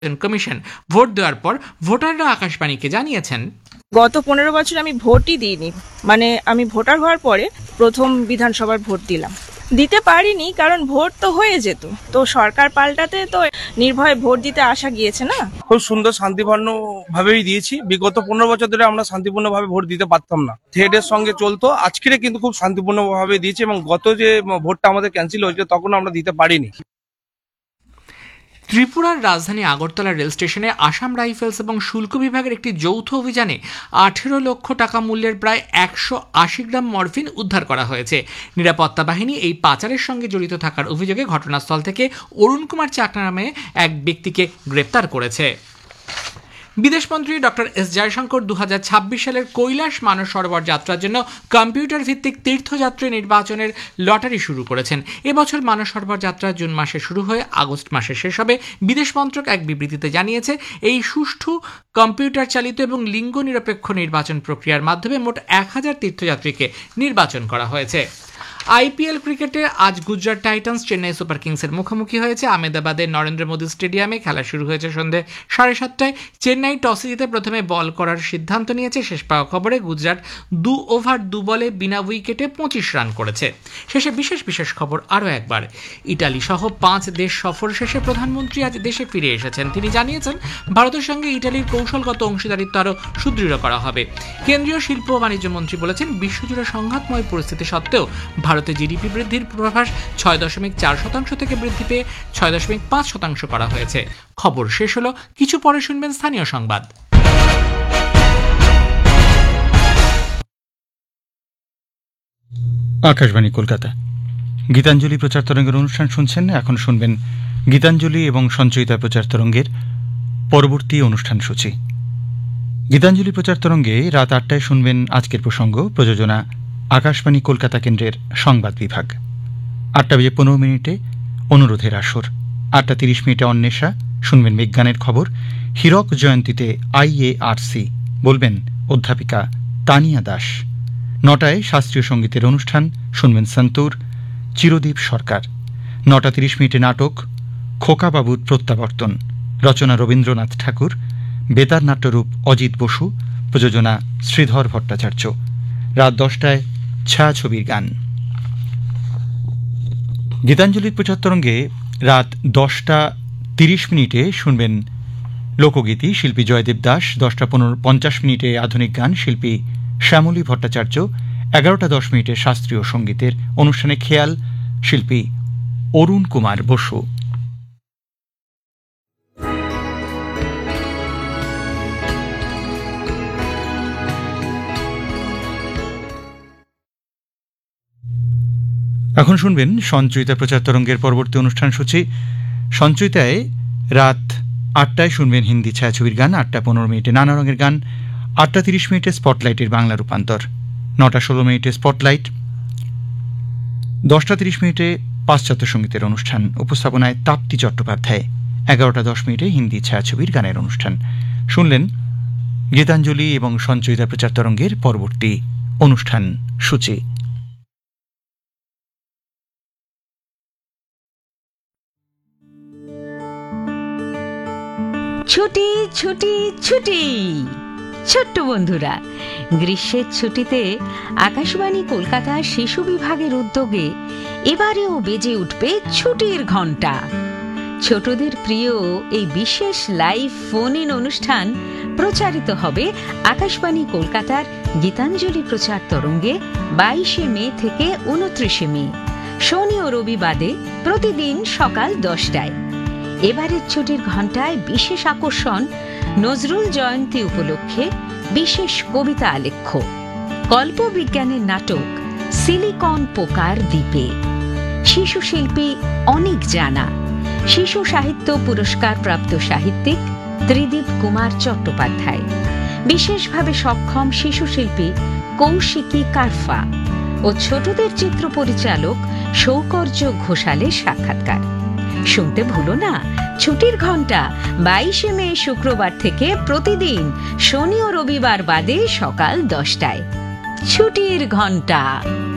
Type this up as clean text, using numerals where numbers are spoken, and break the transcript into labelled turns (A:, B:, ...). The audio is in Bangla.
A: কমিশন। ভোট দেওয়ার পর ভোটাররা আকাশবাণীকে জানিয়েছেন,
B: গত 15 বছর আমি ভোটই দিইনি, মানে আমি ভোটার হওয়ার পরে প্রথম বিধানসভার ভোট দিলাম। দিতে পারিনি কারণ ভোট তো হয়ে যেত, তো সরকার পাল্টাতে তো নির্ভয়ে ভোট দিতে আসা গিয়েছে না।
C: খুব সুন্দর শান্তিপূর্ণ ভাবেই দিয়েছি। বিগত 15 বছর ধরে আমরা শান্তিপূর্ণ ভাবে ভোট দিতে পারতাম না, থ্রেডের সঙ্গে চলতো। আজকের কিন্তু খুব শান্তিপূর্ণ ভাবে দিয়েছি এবং গত যে ভোটটা আমাদের ক্যান্সেল হয়েছিল তখন আমরা দিতে পারিনি।
A: ত্রিপুরার রাজধানী আগরতলা রেল স্টেশনে আসাম রাইফেলস এবং শুল্ক বিভাগের একটি যৌথ অভিযানে 18 লক্ষ টাকা মূল্যের প্রায় 180 গ্রাম মরফিন উদ্ধার করা হয়েছে। নিরাপত্তা বাহিনী এই পাচারের সঙ্গে জড়িত থাকার অভিযোগে ঘটনাস্থল থেকে অরুণ কুমার চাকমা নামে এক ব্যক্তিকে গ্রেপ্তার করেছে। বিদেশমন্ত্রী ডক্টর এস জয়শঙ্কর 2026 সালের কৈলাস মানস সরোবর যাত্রার জন্য কম্পিউটার ভিত্তিক তীর্থযাত্রী নির্বাচনের লটারি শুরু করেছেন। এবছর মানস সরোবর যাত্রা জুন মাসে শুরু হয়ে আগস্ট মাসে শেষ হবে। বিদেশ মন্ত্রক এক বিবৃতিতে জানিয়েছে, এই সুষ্ঠু কম্পিউটার চালিত এবং লিঙ্গ নিরপেক্ষ নির্বাচন প্রক্রিয়ার মাধ্যমে মোট 1000 তীর্থযাত্রীকে নির্বাচন করা হয়েছে। আইপিএল ক্রিকেটে আজ গুজরাট টাইটান্স চেন্নাই সুপার কিংসের মুখোমুখি হয়েছে। আহমেদাবাদের নরেন্দ্র মোদী স্টেডিয়ামে খেলা শুরু হয়েছে সন্ধ্যে 7:30টায়। চেন্নাই টসে জিতে প্রথমে বল করার সিদ্ধান্ত নিয়েছে। শেষ পাওয়া খবরে গুজরাট 2 ওভার 2 বলে বিনা উইকেটে 25 রান করেছে। শেষে বিশেষ খবর আরও একবার, ইটালি সহ 5 দেশ সফর শেষে প্রধানমন্ত্রী আজ দেশে ফিরে এসেছেন। তিনি জানিয়েছেন, ভারতের সঙ্গে ইটালির কৌশলগত অংশীদারিত্ব আরও সুদৃঢ় করা হবে। কেন্দ্রীয় শিল্প ও বাণিজ্য মন্ত্রী বলেছেন, বিশ্বজুড়ে সংঘাতময় পরিস্থিতি সত্ত্বেও ভারতে জিডিপি বৃদ্ধির পূর্বাভাস 6.4% থেকে বৃদ্ধি পেয়ে 6.5% করা হয়েছে। খবর শেষ হলো, কিছু পরে শুনবেন স্থানীয় সংবাদ।
D: আকাশবাণী কলকাতা, গীতাঞ্জলি প্রচার তরঙ্গের অনুষ্ঠান শুনছেন। এখন শুনবেন গীতাঞ্জলি এবং সঞ্চয়িতা প্রচার তরঙ্গের পরবর্তী অনুষ্ঠান সূচি। গীতাঞ্জলি প্রচার তরঙ্গে রাত 8টায় শুনবেন আজকের প্রসঙ্গ, প্রযোজনা আকাশবাণী কলকাতা কেন্দ্রের সংবাদ বিভাগ। 8:15 অনুরোধের আসর। 8:30 অন্বেষা, শুনবেন বিজ্ঞানের খবর। হীরক জয়ন্তীতে IARC, বলবেন অধ্যাপিকা তানিয়া দাস। 9টায় শাস্ত্রীয় সঙ্গীতের অনুষ্ঠান, শুনবেন সন্তুর, চিরদীপ সরকার। 9:30 নাটক খোকাবাবুর প্রত্যাবর্তন, রচনা রবীন্দ্রনাথ ঠাকুর, বেতার নাট্যরূপ অজিত বসু, প্রযোজনা শ্রীধর ভট্টাচার্য। রাত 10টায় ছায়াছবির গান। গীতাঞ্জলির প্রচার তরঙ্গে রাত 10:30 শুনবেন লোকগীতি, শিল্পী জয়দেব দাস। 10:50 আধুনিক গান, শিল্পী শ্যামলী ভট্টাচার্য। 11:10 শাস্ত্রীয় সঙ্গীতের অনুষ্ঠানে খেয়াল, শিল্পী অরুণ কুমার বসু। এখন শুনবেন সঞ্চয়িতা প্রচার তরঙ্গের পরবর্তী অনুষ্ঠান সূচি। সঞ্চয়িতায় রাত 8টায় শুনবেন হিন্দি ছায়াছবির গান। 8:15 নানা রঙের গান। 8:30 স্পটলাইটের বাংলা রূপান্তর। 9:16 স্পটলাইট। 10:30 পাশ্চাত্য সঙ্গীতের অনুষ্ঠান, উপস্থাপনায় তাপ্তি চট্টোপাধ্যায়। 11:10 হিন্দি ছায়াছবির গানের অনুষ্ঠান। শুনলেন গীতাঞ্জলি এবং সঞ্চয়িতা প্রচার তরঙ্গের পরবর্তী অনুষ্ঠান সূচি।
E: ছুটি ছুটি ছুটি, ছোট্ট বন্ধুরা, গ্রীষ্মের ছুটিতে আকাশবাণী কলকাতা শিশু বিভাগের উদ্যোগে এবারেও বেজে উঠবে ছুটির ঘণ্টা। ছোটদের প্রিয় এই বিশেষ লাইভ ফোন ইন অনুষ্ঠান প্রচারিত হবে আকাশবাণী কলকাতার গীতাঞ্জলি প্রচার তরঙ্গে 22 মে থেকে 29 মে, শনি ও রবিবারে প্রতিদিন সকাল 10টায়। এবারের ছুটির ঘণ্টায় বিশেষ আকর্ষণ, নজরুল জয়ন্তী উপলক্ষে বিশেষ কবিতা আলেখ্য, কল্পবিজ্ঞানের নাটক সিলিকন পোকার দ্বীপে, শিশু শিল্পী অনেক জানা, শিশু সাহিত্য পুরস্কার প্রাপ্ত সাহিত্যিক ত্রিদীপ কুমার চট্টোপাধ্যায়, বিশেষভাবে সক্ষম শিশু শিল্পী কৌশিকী কারফা ও ছোটদের চিত্র পরিচালক সৌকর্য ঘোষালের সাক্ষাৎকার। শুনতে ভুলো না, ছুটির ঘণ্টা 22 মে শুক্রবার থেকে প্রতিদিন শনি ও রবিবার বাদে সকাল 10টায়। ছুটির ঘণ্টা।